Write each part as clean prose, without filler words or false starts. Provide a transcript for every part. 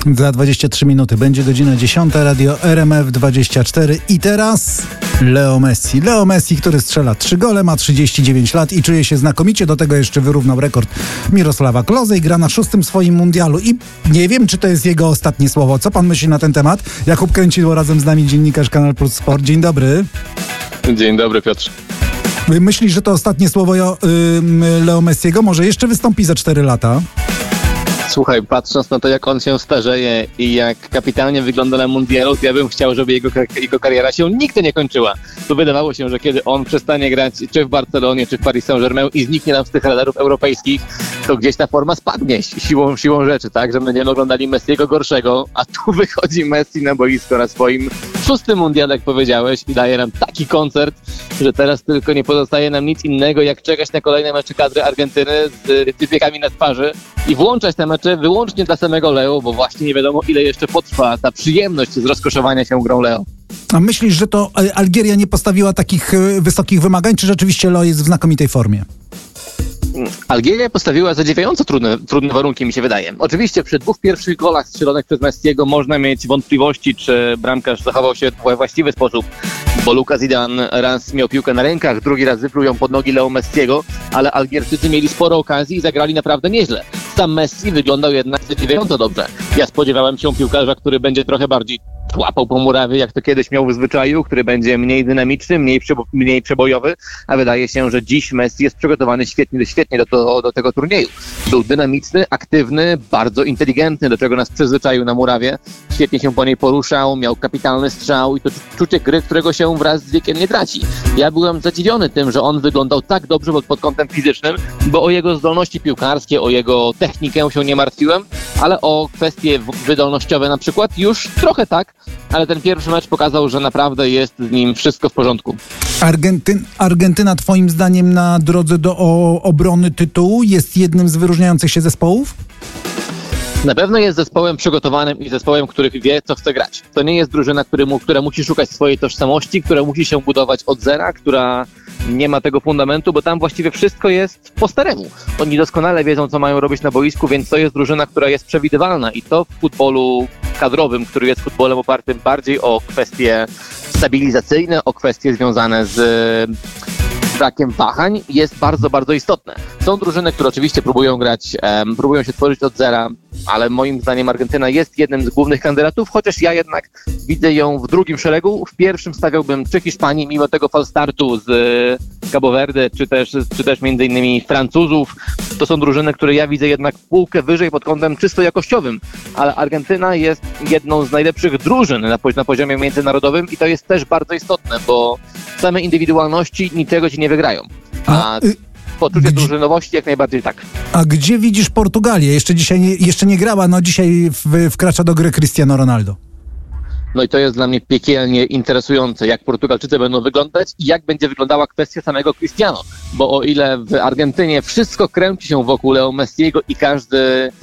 Za 23 minuty będzie godzina 10, radio RMF24 i teraz Leo Messi. Leo Messi, który strzela 3 gole, ma 39 lat i czuje się znakomicie. Do tego jeszcze wyrównał rekord Mirosława Klose i gra na 6. swoim mundialu. I nie wiem, czy to jest jego ostatnie słowo. Co pan myśli na ten temat? Jakub Kręcidło, razem z nami dziennikarz Kanal Plus Sport. Dzień dobry. Dzień dobry, Piotrze. Myślisz, że to ostatnie słowo Leo Messiego? Może jeszcze wystąpi za 4 lata? Słuchaj, patrząc na to, jak on się starzeje i jak kapitalnie wygląda na mundialu, to ja bym chciał, żeby jego kariera się nigdy nie kończyła. To wydawało się, że kiedy on przestanie grać czy w Barcelonie, czy w Paris Saint-Germain i zniknie nam z tych radarów europejskich, to gdzieś ta forma spadnie siłą rzeczy, tak? Że będziemy oglądali Messiego gorszego, a tu wychodzi Messi na boisko na swoim 6. mundiale, jak powiedziałeś, i daje nam taki koncert, że teraz tylko nie pozostaje nam nic innego, jak czekać na kolejne mecze kadry Argentyny z typiekami na twarzy i włączać te mecze wyłącznie dla samego Leo, bo właśnie nie wiadomo, ile jeszcze potrwa ta przyjemność z rozkoszowania się grą Leo. A myślisz, że to Algieria nie postawiła takich wysokich wymagań, czy rzeczywiście Leo jest w znakomitej formie? Algieria postawiła zadziwiająco trudne warunki, mi się wydaje. Oczywiście przy 2 pierwszych golach strzelonych przez Messiego można mieć wątpliwości, czy bramkarz zachował się we właściwy sposób, bo Luka Zidane raz miał piłkę na rękach, drugi raz wypluł ją pod nogi Leo Messiego, ale Algierczycy mieli sporo okazji i zagrali naprawdę nieźle. Sam Messi wyglądał jednak zadziwiająco dobrze. Ja spodziewałem się piłkarza, który będzie trochę bardziej łapał po murawie, jak to kiedyś miał w zwyczaju, który będzie mniej dynamiczny, mniej przebojowy, a wydaje się, że dziś Messi jest przygotowany świetnie do tego turnieju. Był dynamiczny, aktywny, bardzo inteligentny, do czego nas przyzwyczaił na murawie. Świetnie się po niej poruszał, miał kapitalny strzał i to czucie gry, którego się wraz z wiekiem nie traci. Ja byłem zadziwiony tym, że on wyglądał tak dobrze pod kątem fizycznym, bo o jego zdolności piłkarskie, o jego technikę się nie martwiłem, ale o kwestie wydolnościowe na przykład już trochę tak, ale ten pierwszy mecz pokazał, że naprawdę jest z nim wszystko w porządku. Argentyna twoim zdaniem na drodze do obrony tytułu jest jednym z wyróżniających się zespołów? Na pewno jest zespołem przygotowanym i zespołem, który wie, co chce grać. To nie jest drużyna, która musi szukać swojej tożsamości, która musi się budować od zera, która nie ma tego fundamentu, bo tam właściwie wszystko jest po staremu. Oni doskonale wiedzą, co mają robić na boisku, więc to jest drużyna, która jest przewidywalna i to w futbolu kadrowym, który jest futbolem opartym bardziej o kwestie stabilizacyjne, o kwestie związane z brakiem wahań, jest bardzo, bardzo istotne. Są drużyny, które oczywiście próbują się tworzyć od zera, ale moim zdaniem Argentyna jest jednym z głównych kandydatów, chociaż ja jednak widzę ją w drugim szeregu. W pierwszym stawiałbym czy Hiszpanii, mimo tego falstartu z Cabo Verde, czy też między innymi Francuzów. To są drużyny, które ja widzę jednak półkę wyżej pod kątem czysto jakościowym, ale Argentyna jest jedną z najlepszych drużyn na poziomie międzynarodowym i to jest też bardzo istotne, bo same indywidualności niczego ci nie wygrają. A poczucie drużynowości jak najbardziej tak. A gdzie widzisz Portugalię? Jeszcze nie grała, no dzisiaj wkracza do gry Cristiano Ronaldo. No i to jest dla mnie piekielnie interesujące, jak Portugalczycy będą wyglądać i jak będzie wyglądała kwestia samego Cristiano. Bo o ile w Argentynie wszystko kręci się wokół Leo Messiego i każdy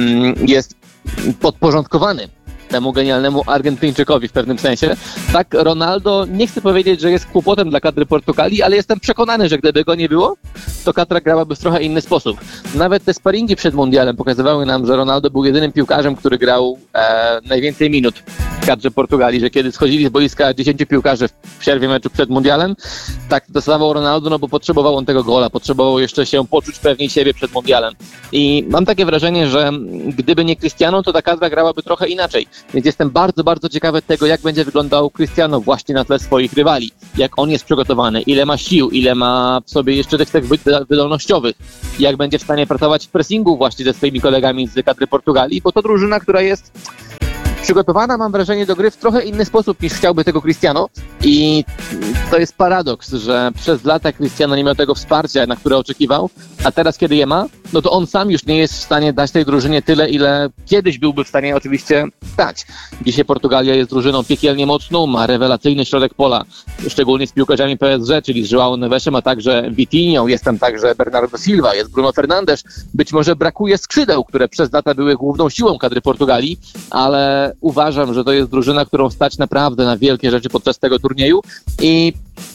jest podporządkowany temu genialnemu Argentyńczykowi w pewnym sensie. Tak, Ronaldo, nie chcę powiedzieć, że jest kłopotem dla kadry Portugalii, ale jestem przekonany, że gdyby go nie było, to kadra grałaby w trochę inny sposób. Nawet te sparingi przed mundialem pokazywały nam, że Ronaldo był jedynym piłkarzem, który grał najwięcej minut w kadrze Portugalii, że kiedy schodzili z boiska 10 piłkarzy w przerwie meczu przed mundialem, tak dostawał Ronaldo, no bo potrzebował on tego gola, potrzebował jeszcze się poczuć pewniej siebie przed mundialem. I mam takie wrażenie, że gdyby nie Cristiano, to ta kadra grałaby trochę inaczej. Więc jestem bardzo, bardzo ciekawy tego, jak będzie wyglądał Cristiano właśnie na tle swoich rywali. Jak on jest przygotowany, ile ma sił, ile ma w sobie jeszcze tych cech wydolnościowych. Jak będzie w stanie pracować w pressingu właśnie ze swoimi kolegami z kadry Portugalii, bo to drużyna, która jest przygotowana, mam wrażenie, do gry w trochę inny sposób niż chciałby tego Cristiano i to jest paradoks, że przez lata Cristiano nie miał tego wsparcia, na które oczekiwał, a teraz kiedy je ma, no to on sam już nie jest w stanie dać tej drużynie tyle, ile kiedyś byłby w stanie oczywiście dać. Dzisiaj Portugalia jest drużyną piekielnie mocną, ma rewelacyjny środek pola, szczególnie z piłkarzami PSG, czyli z João Nevesem, a także Vitinhą, jest tam także Bernardo Silva, jest Bruno Fernandes. Być może brakuje skrzydeł, które przez lata były główną siłą kadry Portugalii, ale uważam, że to jest drużyna, którą stać naprawdę na wielkie rzeczy podczas tego turnieju i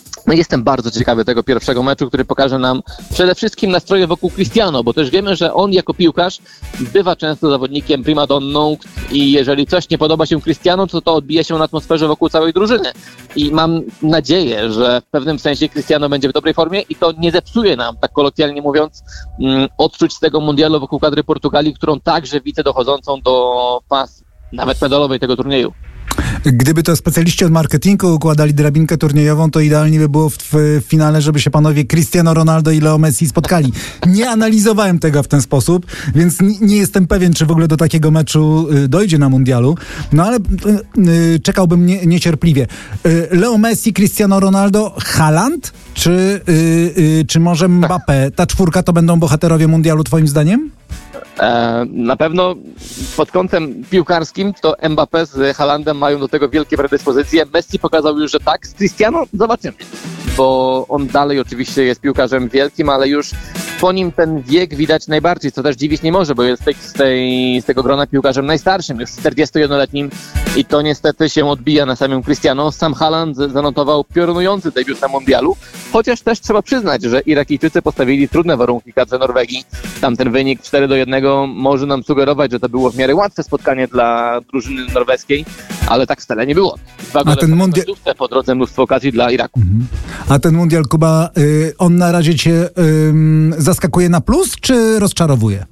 No jestem bardzo ciekawy tego pierwszego meczu, który pokaże nam przede wszystkim nastroje wokół Cristiano, bo też wiemy, że on jako piłkarz bywa często zawodnikiem primadonną i jeżeli coś nie podoba się Cristiano, to odbija się na atmosferze wokół całej drużyny. I mam nadzieję, że w pewnym sensie Cristiano będzie w dobrej formie i to nie zepsuje nam, tak kolokwialnie mówiąc, odczuć z tego mundialu wokół kadry Portugalii, którą także widzę dochodzącą do faz nawet medalowej tego turnieju. Gdyby to specjaliści od marketingu układali drabinkę turniejową, to idealnie by było w finale, żeby się panowie Cristiano Ronaldo i Leo Messi spotkali. Nie analizowałem tego w ten sposób, więc nie jestem pewien, czy w ogóle do takiego meczu dojdzie na mundialu, no ale czekałbym niecierpliwie. Leo Messi, Cristiano Ronaldo, Haaland, czy może Mbappé? Ta czwórka to będą bohaterowie mundialu twoim zdaniem? Na pewno pod kątem piłkarskim to Mbappé z Haalandem mają do tego wielkie predyspozycje. Messi pokazał już, że tak. Z Cristiano zobaczymy, bo on dalej oczywiście jest piłkarzem wielkim, ale już po nim ten wiek widać najbardziej, co też dziwić nie może, bo jest z tego grona piłkarzem najstarszym, już 41-letnim i to niestety się odbija na samym Cristiano. Sam Haaland zanotował piorunujący debiut na mundialu, chociaż też trzeba przyznać, że Irakijczycy postawili trudne warunki kadrze Norwegii. Tam ten wynik 4-1 może nam sugerować, że to było w miarę łatwe spotkanie dla drużyny norweskiej, ale tak wcale nie było. A ten mundial... po drodze mnóstwo okazji dla Iraku. A ten mundial, Kuba, on na razie cię zaskakuje na plus, czy rozczarowuje?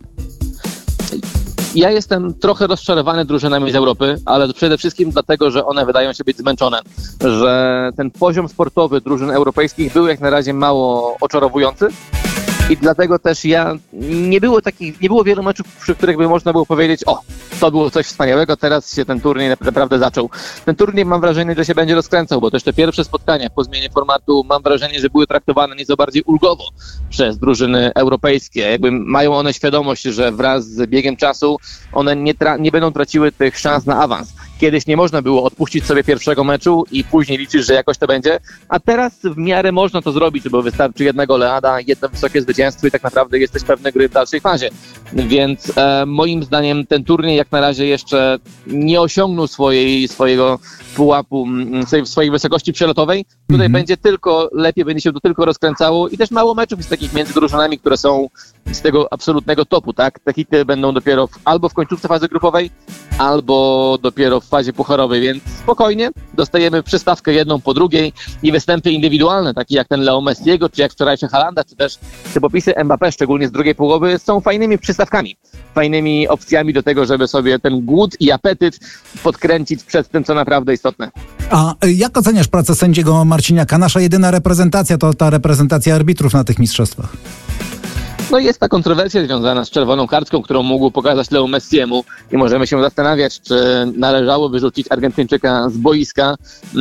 Ja jestem trochę rozczarowany drużynami z Europy, ale przede wszystkim dlatego, że one wydają się być zmęczone, że ten poziom sportowy drużyn europejskich był jak na razie mało oczarowujący. I dlatego też nie było wielu meczów, przy których by można było powiedzieć, to było coś wspaniałego, teraz się ten turniej naprawdę zaczął. Ten turniej mam wrażenie, że się będzie rozkręcał, bo też te pierwsze spotkania po zmianie formatu mam wrażenie, że były traktowane nieco bardziej ulgowo przez drużyny europejskie. Jakby mają one świadomość, że wraz z biegiem czasu one nie będą traciły tych szans na awans. Kiedyś nie można było odpuścić sobie pierwszego meczu i później liczyć, że jakoś to będzie, a teraz w miarę można to zrobić, bo wystarczy jednego leada, jedno wysokie zwycięstwo i tak naprawdę jesteś pewny gry w dalszej fazie. Więc moim zdaniem ten turniej jak na razie jeszcze nie osiągnął swojego pułapu, swojej wysokości przelotowej. Tutaj będzie tylko lepiej, będzie się to tylko rozkręcało i też mało meczów jest takich między drużynami, które są z tego absolutnego topu, tak? Te hity będą dopiero albo w końcówce fazy grupowej, albo dopiero w fazie pucharowej, więc spokojnie dostajemy przystawkę jedną po drugiej i występy indywidualne, takie jak ten Leo Messiego, czy jak wczorajszy Haalanda, czy też te popisy Mbappé, szczególnie z drugiej połowy, są fajnymi przystawkami, fajnymi opcjami do tego, żeby sobie ten głód i apetyt podkręcić przed tym, co naprawdę istotne. A jak oceniasz pracę sędziego Marciniaka? Nasza jedyna reprezentacja to ta reprezentacja arbitrów na tych mistrzostwach. No jest ta kontrowersja związana z czerwoną kartką, którą mógł pokazać Leo Messiemu i możemy się zastanawiać, czy należało wyrzucić Argentyńczyka z boiska.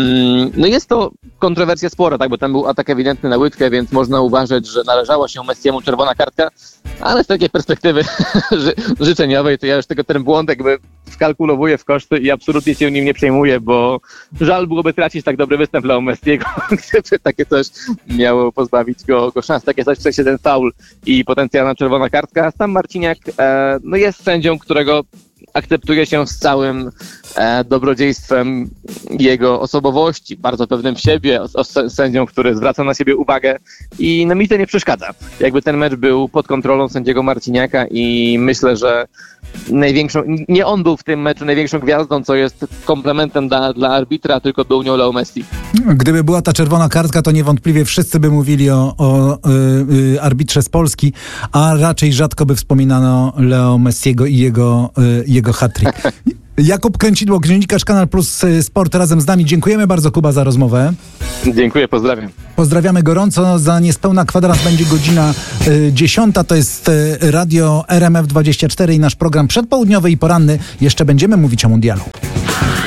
No jest to kontrowersja spora, tak, bo tam był atak ewidentny na łydkę, więc można uważać, że należała się Messiemu czerwona kartka, ale z takiej perspektywy życzeniowej to ja już ten błąd jakby wkalkulowuję w koszty i absolutnie się nim nie przejmuję, bo żal byłoby tracić tak dobry występ Leo Messiego, gdyby takie coś miało pozbawić go szans. Takie coś, w sensie ten faul i potencjalna czerwona kartka. Sam Marciniak jest sędzią, którego akceptuje się z całym dobrodziejstwem jego osobowości, bardzo pewnym siebie, sędzią, który zwraca na siebie uwagę i mi to nie przeszkadza. Jakby ten mecz był pod kontrolą sędziego Marciniaka i myślę, że nie on był w tym meczu największą gwiazdą, co jest komplementem dla arbitra, tylko był nią Leo Messi. Gdyby była ta czerwona kartka, to niewątpliwie wszyscy by mówili o arbitrze z Polski, a raczej rzadko by wspominano Leo Messiego i jego hat-trick. Jakub Kręcidło, dziennikarz Kanal Plus Sport razem z nami. Dziękujemy bardzo, Kuba, za rozmowę. Dziękuję, pozdrawiam. Pozdrawiamy gorąco. Za niespełna kwadrans będzie godzina 10. To jest radio RMF24 i nasz program przedpołudniowy i poranny. Jeszcze będziemy mówić o mundialu.